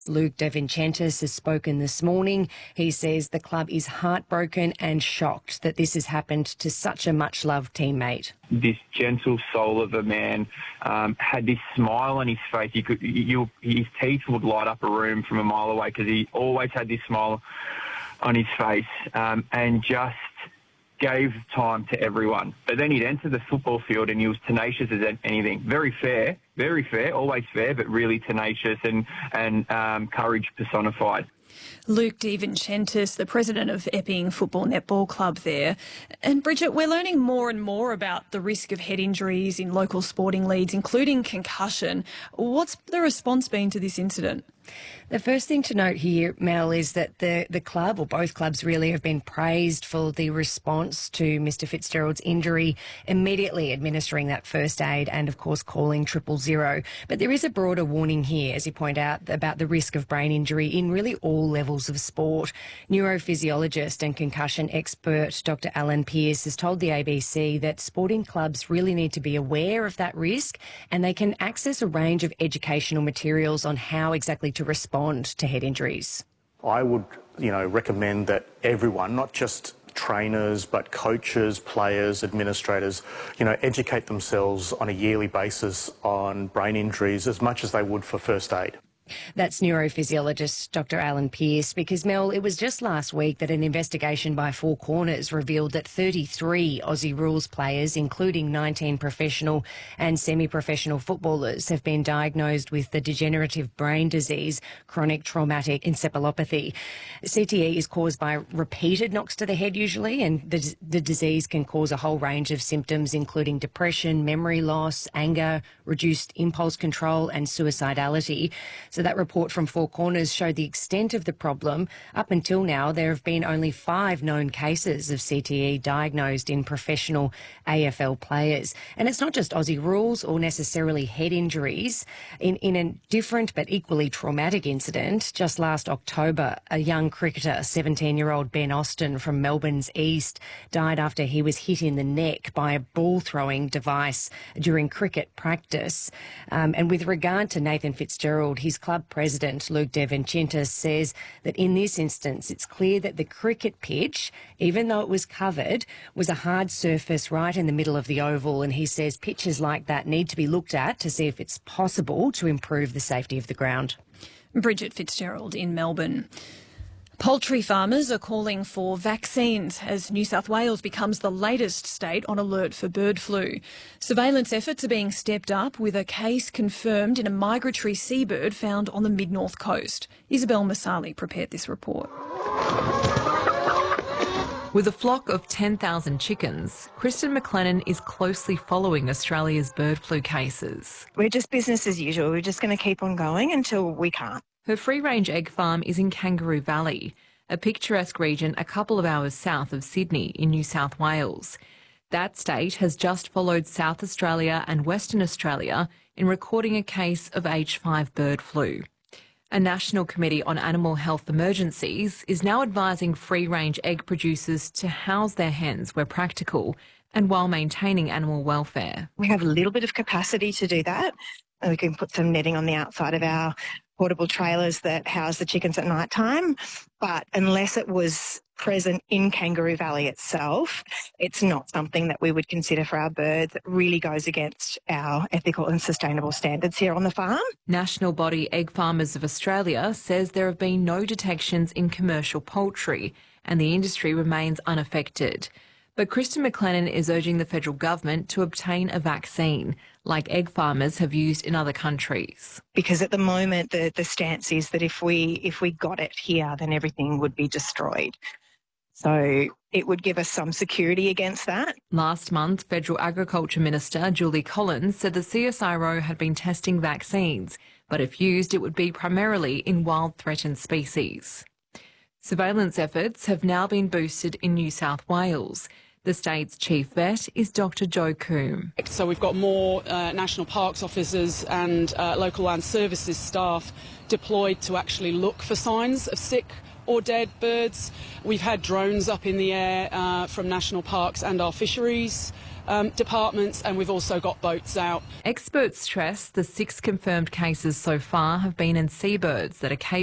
Luke De Vincentis has spoken this morning. He says the club is heartbroken and shocked that this has happened to such a much-loved teammate. This gentle soul of a man had this smile on his face. His teeth would light up a room from a mile away because he always had this smile on his face and just gave time to everyone. But then he'd enter the football field and he was tenacious as anything. Very fair, always fair, but really tenacious and courage personified. Luke De Vincentis, the president of Epping Football Netball Club there. And Bridget, we're learning more and more about the risk of head injuries in local sporting leagues, including concussion. What's the response been to this incident? The first thing to note here, Mel, is that the club, or both clubs really, have been praised for the response to Mr Fitzgerald's injury, immediately administering that first aid and, of course, calling 000. But there is a broader warning here, as you point out, about the risk of brain injury in really all levels of sport. Neurophysiologist and concussion expert Dr Alan Pearce has told the ABC that sporting clubs really need to be aware of that risk, and they can access a range of educational materials on how exactly to respond to head injuries. I would, recommend that everyone, not just trainers, but coaches, players, administrators, educate themselves on a yearly basis on brain injuries as much as they would for first aid. That's neurophysiologist Dr Alan Pearce, because, Mel, it was just last week that an investigation by Four Corners revealed that 33 Aussie Rules players, including 19 professional and semi-professional footballers, have been diagnosed with the degenerative brain disease, chronic traumatic encephalopathy. CTE is caused by repeated knocks to the head usually, and the disease can cause a whole range of symptoms, including depression, memory loss, anger, reduced impulse control and suicidality. So that report from Four Corners showed the extent of the problem. Up until now, there have been only 5 known cases of CTE diagnosed in professional AFL players. And it's not just Aussie Rules or necessarily head injuries. In a different but equally traumatic incident, just last October, a young cricketer, 17-year-old Ben Austin from Melbourne's East, died after he was hit in the neck by a ball-throwing device during cricket practice. And with regard to Nathan Fitzgerald, his club president, Luke De Vincentis, says that in this instance, it's clear that the cricket pitch, even though it was covered, was a hard surface right in the middle of the oval. And he says pitches like that need to be looked at to see if it's possible to improve the safety of the ground. Bridget Fitzgerald in Melbourne. Poultry farmers are calling for vaccines as New South Wales becomes the latest state on alert for bird flu. Surveillance efforts are being stepped up with a case confirmed in a migratory seabird found on the mid-north coast. Isabel Masali prepared this report. With a flock of 10,000 chickens, Kristen McLennan is closely following Australia's bird flu cases. We're just business as usual. We're just going to keep on going until we can't. Her free-range egg farm is in Kangaroo Valley, a picturesque region a couple of hours south of Sydney in New South Wales. That state has just followed South Australia and Western Australia in recording a case of H5 bird flu. A National Committee on Animal Health Emergencies is now advising free-range egg producers to house their hens where practical and while maintaining animal welfare. We have a little bit of capacity to do that. We can put some netting on the outside of our portable trailers that house the chickens at night time, but unless it was present in Kangaroo Valley itself, it's not something that we would consider for our birds. It really goes against our ethical and sustainable standards here on the farm. National Body Egg Farmers of Australia says there have been no detections in commercial poultry and the industry remains unaffected. But Kristen McLennan is urging the federal government to obtain a vaccine, like egg farmers have used in other countries. Because at the moment, the stance is that if we got it here, then everything would be destroyed. So it would give us some security against that. Last month, Federal Agriculture Minister Julie Collins said the CSIRO had been testing vaccines, but if used, it would be primarily in wild threatened species. Surveillance efforts have now been boosted in New South Wales. The state's chief vet is Dr Joe Coombe. So we've got more National Parks officers and local land services staff deployed to actually look for signs of sick or dead birds. We've had drones up in the air from National Parks and our fisheries departments, and we've also got boats out. Experts stress the 6 confirmed cases so far have been in seabirds that occasionally